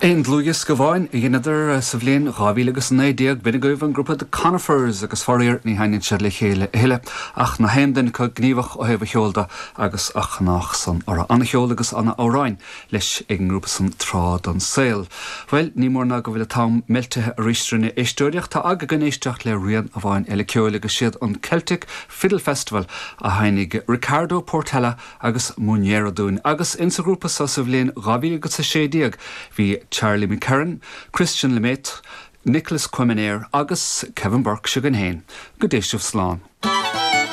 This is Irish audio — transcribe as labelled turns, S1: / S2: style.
S1: Ein dlúgus go bháin I gineidir sa bhliain 2019 bina goibh an grúpa de Conifers agus forir ní hainn se le chéile ach na héimden chu gníomhach ó hebh cheolda agus ach nach san ar anna cheol agus anna óráin leis ag an grúpa san trád an saoil. Well, ní mór na go bhfuil tám miltethe a rístrinne éisteoireacht tá aga gan éisteach le rian a bháin eile ceol agus siad an Celtic Fiddle Festival a hainnig Ricardo Portela agus Muñero dún agus insa grúpa sa bhliain 2016 hí Charlie McCarran, Christian Lemaitre, Nicholas Quemenaire agus Kevin Burke se gan hain. Go déisih slán.